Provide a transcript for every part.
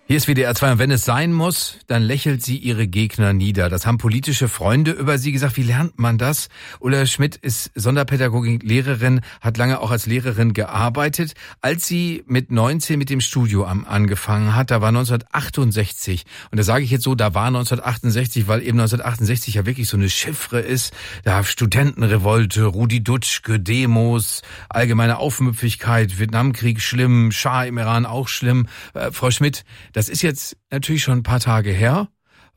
Hier ist WDR 2 und wenn es sein muss, dann lächelt sie ihre Gegner nieder. Das haben politische Freunde über sie gesagt. Wie lernt man das? Ulla Schmidt ist Sonderpädagogik-Lehrerin, hat lange auch als Lehrerin gearbeitet. Als sie mit 19 mit dem Studium angefangen hat, da war 1968. Und da sage ich jetzt so, da war 1968, weil eben 1968 ja wirklich so eine Chiffre ist. Da Studentenrevolte, Rudi Dutschke, Demos, allgemeine Aufmüpfigkeit, Vietnamkrieg schlimm, Schah im Iran auch schlimm. Frau Schmidt, das ist jetzt natürlich schon ein paar Tage her,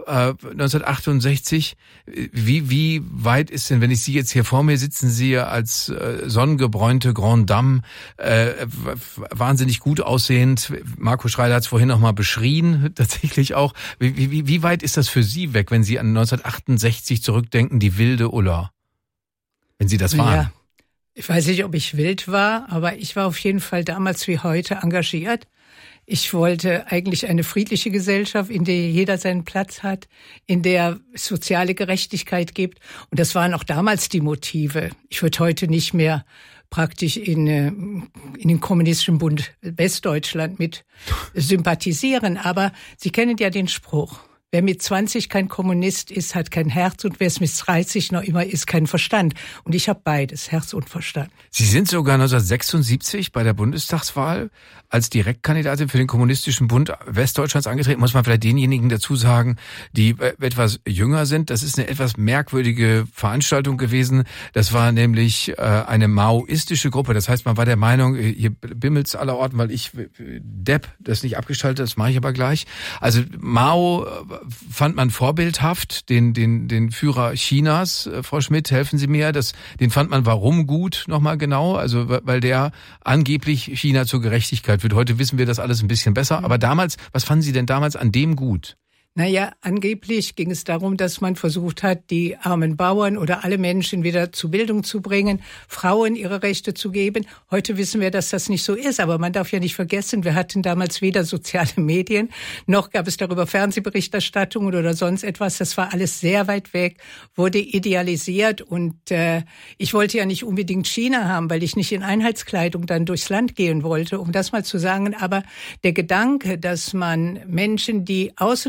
1968. Wie weit ist denn, wenn ich Sie jetzt hier vor mir sitzen sehe, als sonnengebräunte Grande Dame, wahnsinnig gut aussehend. Marco Schreiler hat es vorhin noch mal beschrien, tatsächlich auch. Wie weit ist das für Sie weg, wenn Sie an 1968 zurückdenken, die wilde Ulla? Wenn Sie das waren. Ja, ich weiß nicht, ob ich wild war, aber ich war auf jeden Fall damals wie heute engagiert. Ich wollte eigentlich eine friedliche Gesellschaft, in der jeder seinen Platz hat, in der es soziale Gerechtigkeit gibt. Und das waren auch damals die Motive. Ich würde heute nicht mehr praktisch in den Kommunistischen Bund Westdeutschland mit sympathisieren. Aber Sie kennen ja den Spruch: Wer mit 20 kein Kommunist ist, hat kein Herz, und wer es mit 30 noch immer ist, kein Verstand. Und ich habe beides, Herz und Verstand. Sie sind sogar 1976 bei der Bundestagswahl als Direktkandidatin für den Kommunistischen Bund Westdeutschlands angetreten. Muss man vielleicht denjenigen dazu sagen, die etwas jünger sind. Das ist eine etwas merkwürdige Veranstaltung gewesen. Das war nämlich eine maoistische Gruppe. Das heißt, man war der Meinung, hier bimmelt's allerorten, weil ich Depp das nicht abgeschaltet, das mache ich aber gleich. Also Mao fand man vorbildhaft, den Führer Chinas. Frau Schmidt, helfen Sie mir, den fand man warum gut, nochmal genau? Also weil der angeblich China zur Gerechtigkeit führt. Heute wissen wir das alles ein bisschen besser. Aber damals, was fanden Sie denn damals an dem gut? Naja, angeblich ging es darum, dass man versucht hat, die armen Bauern oder alle Menschen wieder zur Bildung zu bringen, Frauen ihre Rechte zu geben. Heute wissen wir, dass das nicht so ist, aber man darf ja nicht vergessen, wir hatten damals weder soziale Medien, noch gab es darüber Fernsehberichterstattungen oder sonst etwas. Das war alles sehr weit weg, wurde idealisiert, und ich wollte ja nicht unbedingt China haben, weil ich nicht in Einheitskleidung dann durchs Land gehen wollte, um das mal zu sagen. Aber der Gedanke, dass man Menschen, die außen